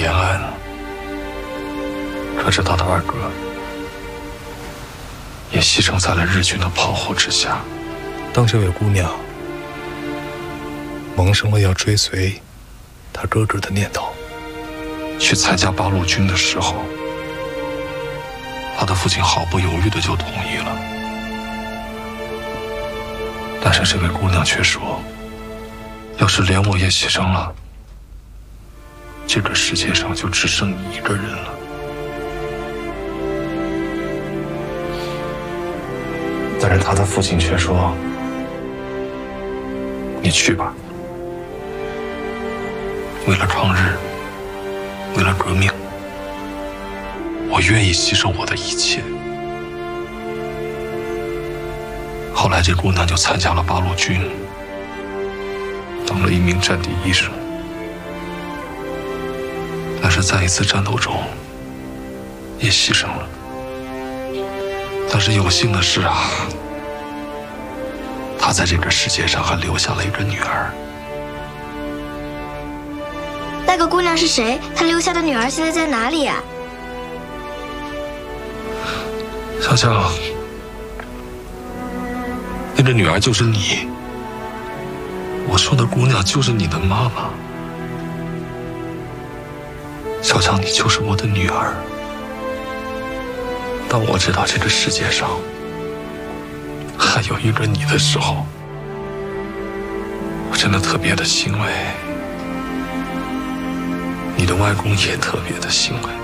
延安，可是他的二哥也牺牲在了日军的炮火之下。 当这位姑娘萌生了要追随她哥哥的念头， 去参加八路军的时候，他的父亲毫不犹豫的就同意了。但是这位姑娘却说，要是连我也牺牲了，这个世界上就只剩你一个人了。但是他的父亲却说，你去吧，为了抗日，为了革命，我愿意牺牲我的一切。后来这姑娘就参加了八路军，当了一名战地医生。但是在一次战斗中也牺牲了。但是有幸的是啊，她在这个世界上还留下了一个女儿。 那个姑娘是谁？她留下的女儿现在在哪里呀？ 小强，那个女儿就是你。我说的姑娘就是你的妈妈。小强，你就是我的女儿。当我知道这个世界上还有一个你的时候，我真的特别的欣慰。你的外公也特别的欣慰。